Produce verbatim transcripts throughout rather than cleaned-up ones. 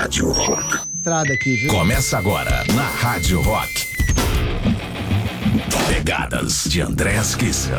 Rádio Rock. Entrada aqui, viu? Começa agora na Rádio Rock. Pegadas de Andréas Kisser.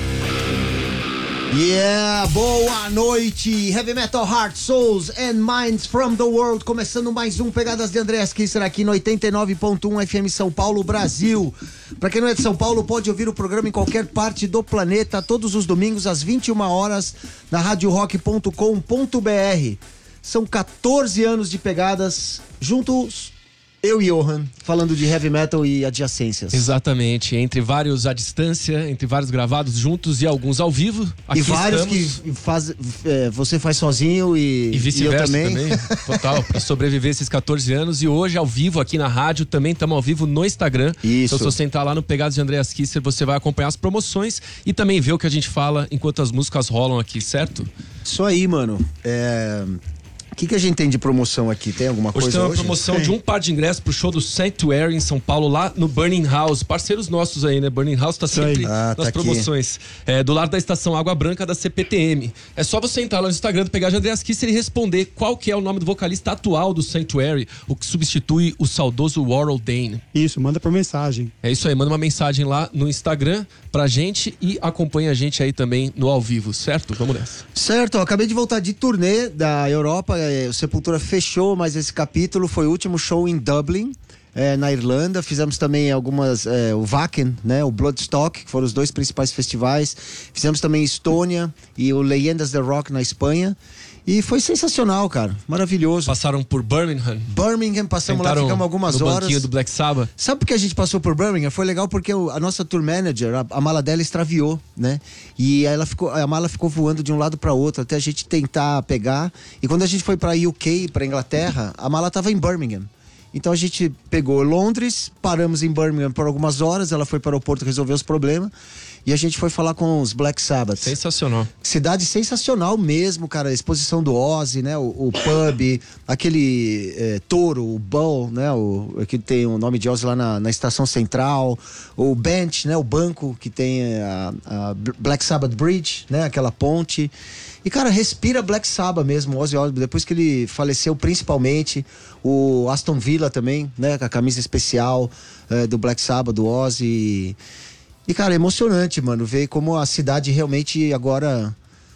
Yeah, boa noite, Heavy Metal Heart, Souls and Minds from the World. Começando mais um Pegadas de Andréas Kisser aqui no oitenta e nove ponto um F M São Paulo, Brasil. Pra quem não é de São Paulo, pode ouvir o programa em qualquer parte do planeta, todos os domingos às vinte e uma horas, na rádio rock ponto com ponto b r. São quatorze anos de Pegadas, juntos eu e Johan, falando de heavy metal e adjacências. Exatamente, entre vários à distância, entre vários gravados juntos e alguns ao vivo. Aqui e vários estamos. que faz, é, você faz sozinho e, e vice-versa e eu também. também. Total, pra sobreviver esses quatorze anos. E hoje ao vivo aqui na rádio, também estamos ao vivo no Instagram. Isso. Então se você entrar lá no Pegadas de Andréas Kisser, você vai acompanhar as promoções e também ver o que a gente fala enquanto as músicas rolam aqui, certo? Isso aí, mano. É... O que, que a gente tem de promoção aqui? Tem alguma Hoje coisa tem uma hoje? promoção de um par de ingressos pro show do Sanctuary em São Paulo, lá no Burning House. Parceiros nossos aí, né? Burning House tá sempre Ah, nas tá promoções. É, do lado da estação Água Branca da C P T M. É só você entrar lá no Instagram do Pegar de Andréas Kisser e responder qual que é o nome do vocalista atual do Sanctuary, o que substitui o saudoso Warrell Dane. Isso, manda por mensagem. É isso aí, manda uma mensagem lá no Instagram pra gente e acompanha a gente aí também no ao vivo, certo? Vamos nessa. Certo, eu acabei de voltar de turnê da Europa, é, o Sepultura fechou, mas esse capítulo foi o último show em Dublin, é, na Irlanda. Fizemos também algumas, é, o Wacken, né, o Bloodstock, que foram os dois principais festivais. Fizemos também Estônia e o Leyendas del Rock na Espanha. E foi sensacional, cara, maravilhoso. Passaram por Birmingham. Birmingham, passamos Sentaram lá, ficamos algumas no horas. banquinho do Black Sabbath. Sabe por que a gente passou por Birmingham? Foi legal porque o- a nossa tour manager, a, a mala dela extraviou, né? E aí ela ficou, a mala ficou voando de um lado para outro até a gente tentar pegar. E quando a gente foi para U K, para Inglaterra, a mala tava em Birmingham. Então a gente pegou Londres, paramos em Birmingham por algumas horas, ela foi para o aeroporto resolver os problemas e a gente foi falar com os Black Sabbath. Sensacional. Cidade sensacional mesmo, cara. A exposição do Ozzy, né? O, o pub, aquele é, touro, o Bull, né? O, que tem o nome de Ozzy lá na, na estação central. O bench, né? O banco que tem a, a Black Sabbath Bridge, né? Aquela ponte. E, cara, respira Black Sabbath mesmo, o Ozzy Osbourne, depois que ele faleceu, principalmente. O Aston Villa também, né? Com a camisa especial é, do Black Sabbath, do Ozzy. E, cara, é emocionante, mano, ver como a cidade realmente agora,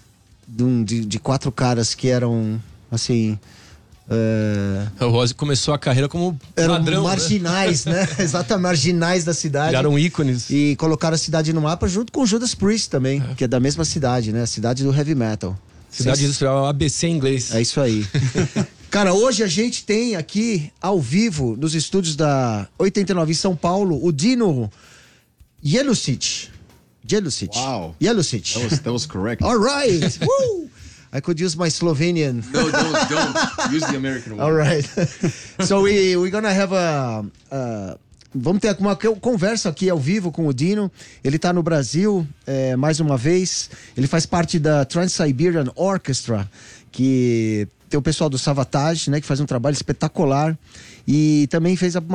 de, de, de quatro caras que eram, assim... É... O Ozzy começou a carreira como eram ladrão, marginais, né? né? Exatamente, marginais da cidade. Viraram ícones. E colocaram a cidade no mapa junto com Judas Priest também, é. que é da mesma cidade, né? A cidade do heavy metal. Cidade Sem... industrial, A B C em inglês. É isso aí. Cara, hoje a gente tem aqui, ao vivo, nos estúdios da oitenta e nove em São Paulo, o Dino Jelušić. Jelušić. Wow. Jelušić. That was, that was correct. All right. Woo! I could use my Slovenian. No, don't, don't. Use the American one. All right. So we we're gonna have a, a vamos ter uma conversa aqui ao vivo com o Dino. Ele tá no Brasil, é, mais uma vez. Ele faz parte da Trans-Siberian Orchestra, que tem o pessoal do Savatage, né, que faz um trabalho espetacular. E também fez a